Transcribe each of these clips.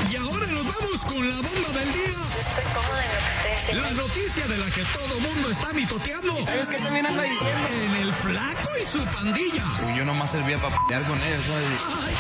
Y ahora nos vamos con la bomba del día. Yo estoy cómoda en lo que estoy haciendo. La noticia de la que todo mundo está mitoteando. ¿Sabes qué también anda diciendo? En el Flaco y su pandilla. Yo nomás servía para pelear con ellos, ¿sabes? Ay.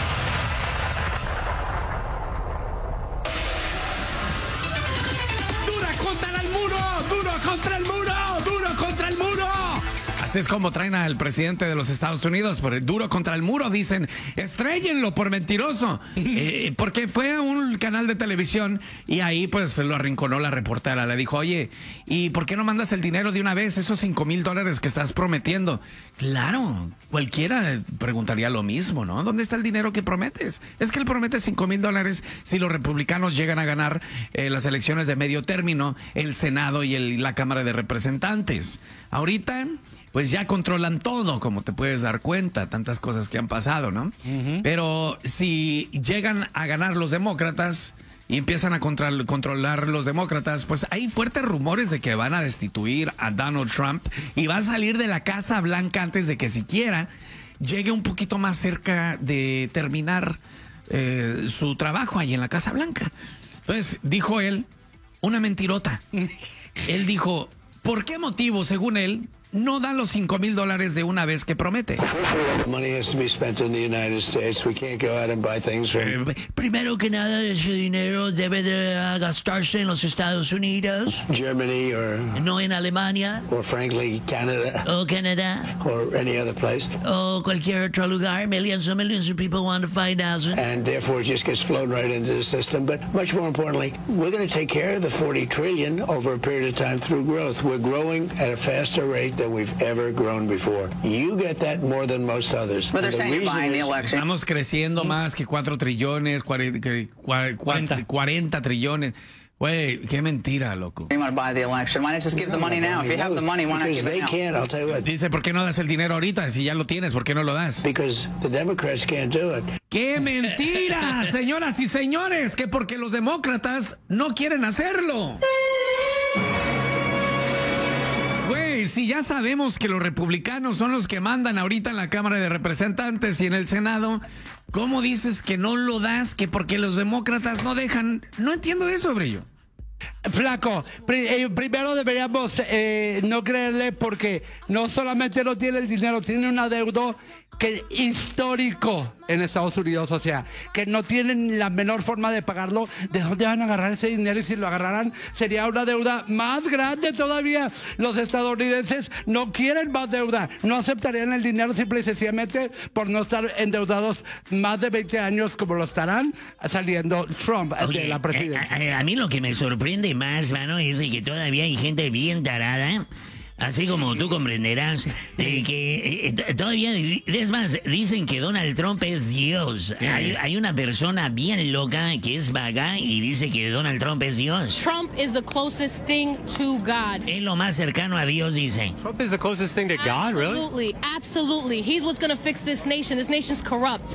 ¡Dura contra el muro! ¡Duro contra el muro! ¡Duro contra el muro! Así es como traen al presidente de los Estados Unidos, por el duro contra el muro, dicen, estréllenlo por mentiroso, porque fue a un canal de televisión y ahí pues lo arrinconó la reportera, le dijo, oye, ¿y por qué no mandas el dinero de una vez, esos $5,000 que estás prometiendo? Claro, cualquiera preguntaría lo mismo, ¿no? ¿Dónde está el dinero que prometes? Es que él promete $5,000 si los republicanos llegan a ganar las elecciones de medio término, el Senado y la Cámara de Representantes. Ahorita pues ya controlan todo, como te puedes dar cuenta, tantas cosas que han pasado, ¿no? Pero si llegan a ganar los demócratas y empiezan a controlar los demócratas, pues hay fuertes rumores de que van a destituir a Donald Trump y va a salir de la Casa Blanca antes de que siquiera llegue un poquito más cerca de terminar su trabajo ahí en la Casa Blanca. Entonces, dijo él, una mentirota. Él dijo, ¿por qué motivo, según él, no da los $5,000 de una vez que promete? Primero que nada, ese dinero debe de gastarse en los Estados Unidos, Germany no en Alemania or frankly Canada o Canadá or any other place, o cualquier otro lugar. Millions and millions of people want to find out. and therefore it just gets flown right into the system. But much more importantly, we're going to take care of the $40 trillion over a period of time through growth. We're growing at a faster rate than we've ever grown before. You get that more than most others. But they're saying you're buying the election. Estamos creciendo más que 4 trillones, 40 trillones. Güey, qué mentira, loco. You want to buy the election? Why not just give the money now? If you have the money, why not Because give they it now? can't, I'll tell you what. Dice, ¿por qué no das el dinero ahorita? Si ya lo tienes, ¿por qué no lo das? Because the Democrats can't do it. ¡Qué mentira! Señoras y señores, que porque los demócratas no quieren hacerlo. Güey, si ya sabemos que los republicanos son los que mandan ahorita en la Cámara de Representantes y en el Senado, ¿cómo dices que no lo das? Que porque los demócratas no dejan. No entiendo eso, Brillo. Flaco, primero deberíamos no creerle porque no solamente no tiene el dinero, tiene un adeudo que histórico en Estados Unidos, o sea, que no tienen la menor forma de pagarlo. ¿De dónde van a agarrar ese dinero? Y si lo agarraran, sería una deuda más grande todavía. Los estadounidenses no quieren más deuda, no aceptarían el dinero simple y sencillamente por no estar endeudados más de 20 años como lo estarán saliendo Trump de la presidencia. A mí lo que me sorprende más, mano, es de que todavía hay gente bien tarada, así como tú comprenderás, que todavía, es más, dicen que Donald Trump es Dios. Hay una persona bien loca que es vaga y dice que Donald Trump es Dios. Trump is the closest thing to God. Es lo más cercano a Dios, dice. Trump is the closest thing to God, really? Absolutely, absolutely. He's what's going to fix this nation. This nation's corrupt.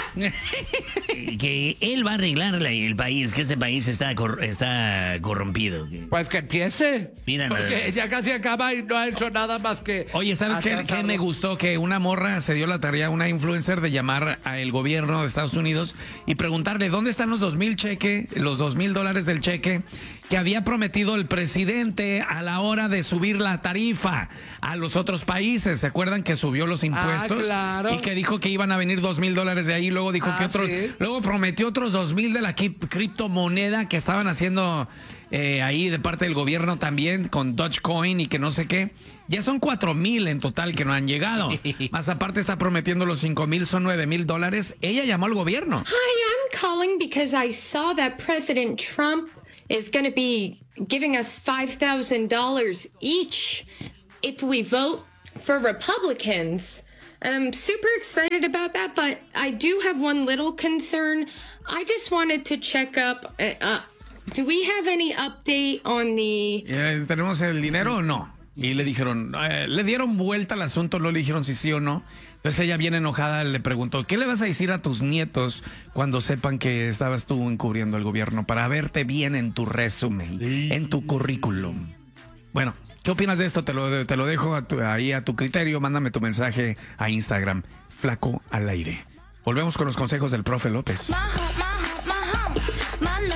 Que él va a arreglar el país, que este país está corrompido. Pues que empiece. Mira, porque ya casi acaba y no ha hecho nada más que... Oye, ¿sabes qué me gustó? Que una morra se dio la tarea, una influencer, de llamar al gobierno de Estados Unidos y preguntarle dónde están los $2,000 del cheque que había prometido el presidente a la hora de subir la tarifa a los otros países. ¿Se acuerdan que subió los impuestos? Claro. Y que dijo que iban a venir $2,000 de ahí, luego dijo que otro, sí. Luego prometió otros 2,000 de la criptomoneda que estaban haciendo ahí de parte del gobierno también con Dogecoin y que no sé qué. Ya son 4,000 en total que no han llegado. Más aparte está prometiendo los 5,000, son $9,000. Ella llamó al gobierno. Hi, I'm calling because I saw that President Trump is going to be giving us $5,000 each if we vote for Republicans. And I'm super excited about that, but I do have one little concern. I just wanted to check up. Do we have any update on the... ¿Tenemos el dinero o no? Y le dijeron, le dieron vuelta al asunto, luego le dijeron si sí o no. Entonces ella bien enojada le preguntó, ¿qué le vas a decir a tus nietos cuando sepan que estabas tú encubriendo el gobierno para verte bien en tu resumen, en tu currículum? Bueno, ¿qué opinas de esto? Te lo dejo ahí a tu criterio. Mándame tu mensaje a Instagram, Flaco al Aire. Volvemos con los consejos del profe López.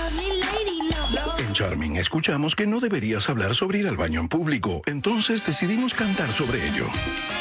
Charming, escuchamos que no deberías hablar sobre ir al baño en público. Entonces decidimos cantar sobre ello.